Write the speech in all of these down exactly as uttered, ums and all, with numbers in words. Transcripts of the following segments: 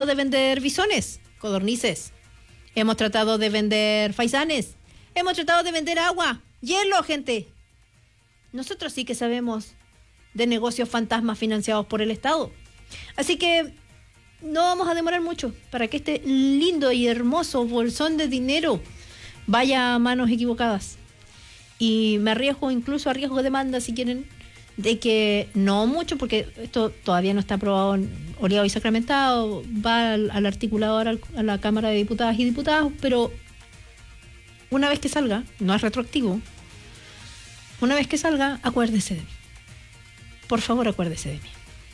de vender bisones, codornices. Hemos tratado de vender faisanes. Hemos tratado de vender agua, hielo, gente. Nosotros sí que sabemos de negocios fantasmas financiados por el Estado. Así que no vamos a demorar mucho para que este lindo y hermoso bolsón de dinero vaya a manos equivocadas. Y me arriesgo, incluso arriesgo de demanda, si quieren, de que no mucho, porque esto todavía no está aprobado, oleado y sacramentado, va al, al articulador, al, a la Cámara de Diputadas y Diputados, pero una vez que salga, no es retroactivo, una vez que salga, acuérdese de mí. Por favor, acuérdese de mí.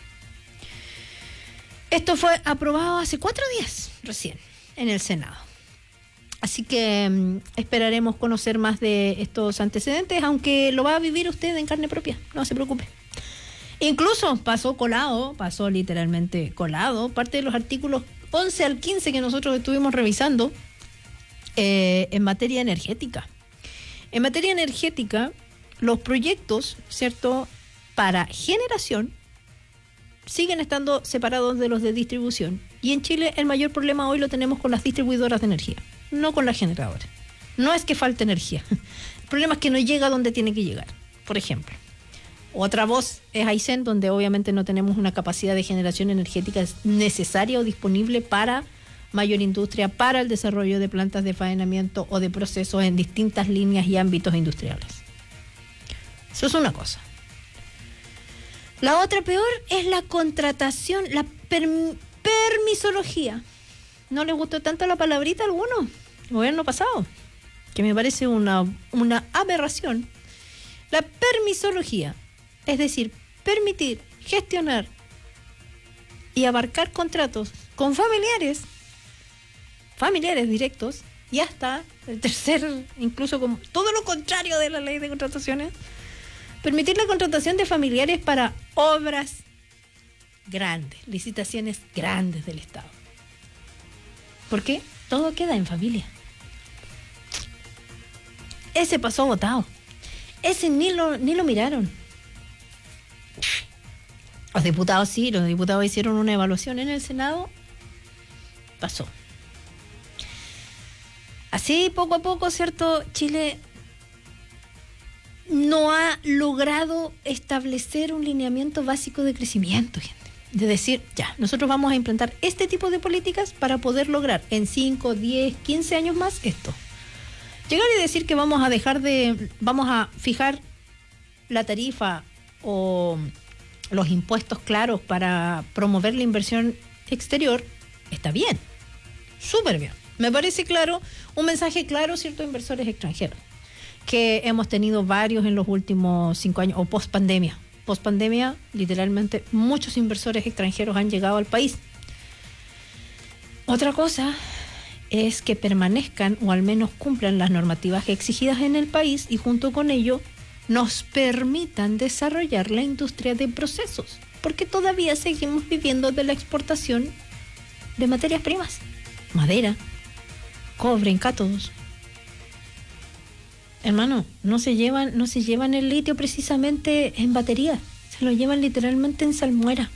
Esto fue aprobado hace cuatro días recién en el Senado. Así que um, esperaremos conocer más de estos antecedentes, aunque lo va a vivir usted en carne propia, no se preocupe. Incluso pasó colado, pasó literalmente colado, parte de los artículos once al quince que nosotros estuvimos revisando eh, en materia energética. En materia energética, los proyectos, ¿cierto?, para generación siguen estando separados de los de distribución. Y en Chile el mayor problema hoy lo tenemos con las distribuidoras de energía, no con las generadoras. No es que falte energía, el problema es que no llega donde tiene que llegar. Por ejemplo, otra voz es Aysén, donde obviamente no tenemos una capacidad de generación energética necesaria o disponible para mayor industria, para el desarrollo de plantas de faenamiento o de procesos en distintas líneas y ámbitos industriales. Eso es una cosa. La otra peor es la contratación, la per- permisología. ¿No les gustó tanto la palabrita a algunos? El gobierno pasado, que me parece una, una aberración. La permisología, es decir, permitir, gestionar y abarcar contratos con familiares, familiares directos, y hasta el tercer, incluso como todo lo contrario de la ley de contrataciones, permitir la contratación de familiares para obras grandes, licitaciones grandes del Estado. ¿Por qué? Todo queda en familia. Ese pasó votado. Ese ni lo, ni lo miraron. Los diputados sí, los diputados hicieron una evaluación en el Senado. Pasó. Así, poco a poco, ¿cierto? Chile no ha logrado establecer un lineamiento básico de crecimiento, gente. De decir, ya, nosotros vamos a implantar este tipo de políticas para poder lograr en cinco, diez, quince años más esto. Llegar y decir que vamos a dejar de, vamos a fijar la tarifa o los impuestos claros para promover la inversión exterior, está bien, súper bien. Me parece claro, un mensaje claro, ¿cierto?, a inversores extranjeros, que hemos tenido varios en los últimos cinco años, o post pandemia. Post pandemia, literalmente, muchos inversores extranjeros han llegado al país. Otra cosa es que permanezcan o al menos cumplan las normativas exigidas en el país y junto con ello nos permitan desarrollar la industria de procesos, porque todavía seguimos viviendo de la exportación de materias primas, madera, cobre en cátodos. Hermano, no se llevan, no se llevan el litio precisamente en batería, se lo llevan literalmente en salmuera.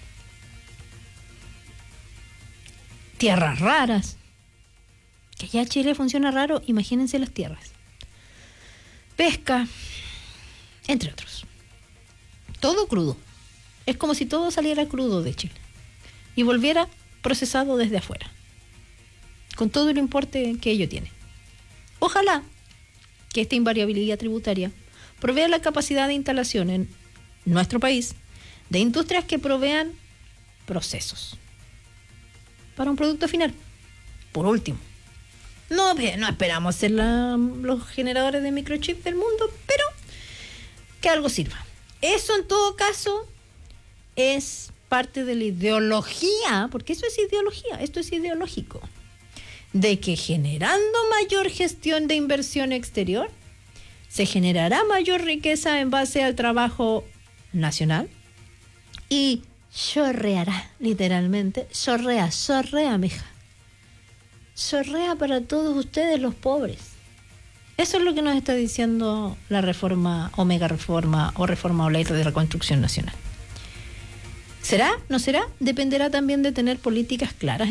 Tierras raras. Que ya Chile funciona raro, imagínense las tierras. Pesca, entre otros. Todo crudo. Es como si todo saliera crudo de Chile y volviera procesado desde afuera, con todo el importe que ello tiene. Ojalá que esta invariabilidad tributaria provea la capacidad de instalación en nuestro país de industrias que provean procesos para un producto final. Por último, no, no esperamos ser la, los generadores de microchip del mundo, pero que algo sirva. Eso en todo caso es parte de la ideología, porque eso es ideología, esto es ideológico, de que generando mayor gestión de inversión exterior, se generará mayor riqueza en base al trabajo nacional y chorreará, literalmente, chorrea, chorrea, mija. Chorrea para todos ustedes los pobres. Eso es lo que nos está diciendo la reforma, o mega reforma, o reforma o ley de reconstrucción nacional. ¿Será? ¿No será? Dependerá también de tener políticas claras